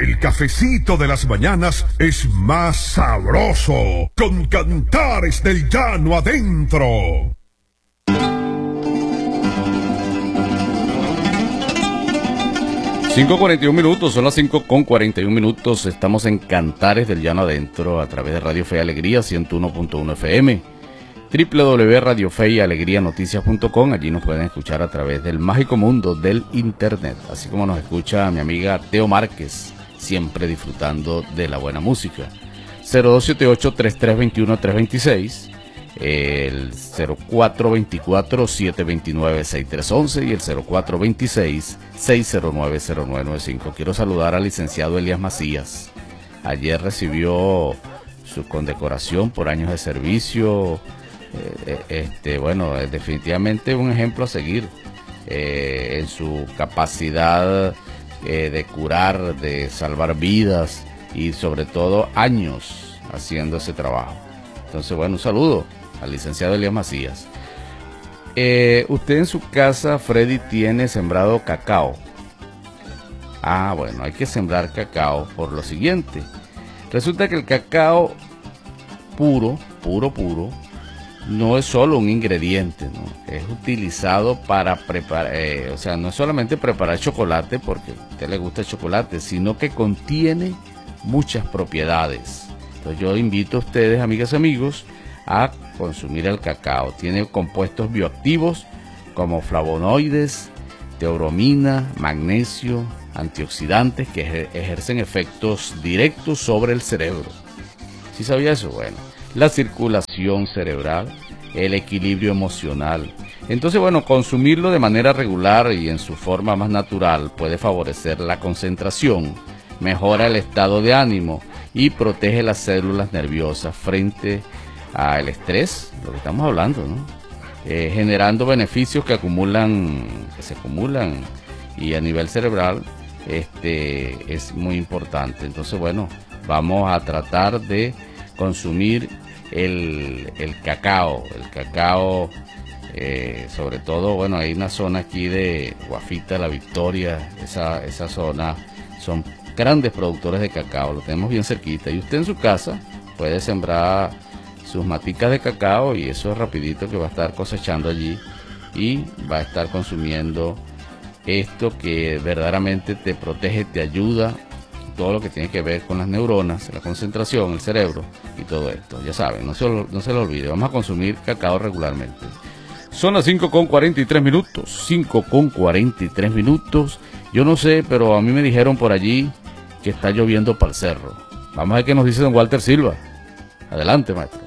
El cafecito de las mañanas es más sabroso con Cantares del Llano adentro. 5:41 minutos, son las 5:41 minutos. Estamos en Cantares del Llano adentro a través de Radio Fe y Alegría 101.1 FM, www.radiofeyalegrianoticias.com. Allí nos pueden escuchar a través del mágico mundo del internet, así como nos escucha mi amiga Teo Márquez, siempre disfrutando de la buena música. 0278-3321-326, el 0424-729-6311 y el 0426-609-0995. Quiero saludar al licenciado Elías Macías. Ayer recibió su condecoración por años de servicio. Bueno, es definitivamente un ejemplo a seguir en su capacidad de curar, de salvar vidas y sobre todo años haciendo ese trabajo. Entonces, bueno, un saludo al licenciado Elías Macías. Usted en su casa, Freddy, tiene sembrado cacao. Bueno, hay que sembrar cacao por lo siguiente. Resulta que el cacao puro, no es solo un ingrediente, ¿no? Es utilizado para preparar, o sea, no es solamente preparar chocolate porque a usted le gusta el chocolate, sino que contiene muchas propiedades. Entonces yo invito a ustedes, amigas y amigos, a consumir el cacao. Tiene compuestos bioactivos como flavonoides, teobromina, magnesio, antioxidantes que ejercen efectos directos sobre el cerebro. ¿Sí sabía eso? Bueno, la circulación cerebral, el equilibrio emocional. Entonces, bueno, consumirlo de manera regular y en su forma más natural puede favorecer la concentración, mejora el estado de ánimo y protege las células nerviosas frente al estrés, lo que estamos hablando, ¿no? Generando beneficios que se acumulan y a nivel cerebral es muy importante. Entonces, bueno, vamos a tratar de consumir el cacao. El cacao, sobre todo, bueno, hay una zona aquí de Guafita, La Victoria, esa zona son grandes productores de cacao, lo tenemos bien cerquita. Y usted en su casa puede sembrar sus maticas de cacao y eso es rapidito que va a estar cosechando allí y va a estar consumiendo esto que verdaderamente te protege, te ayuda, todo lo que tiene que ver con las neuronas, la concentración, el cerebro y todo esto. Ya saben, no se lo olvide, vamos a consumir cacao regularmente. Son las 5:43 minutos, 5:43 minutos. Yo no sé, pero a mí me dijeron por allí que está lloviendo para el cerro. Vamos a ver qué nos dice don Walter Silva. Adelante, maestro.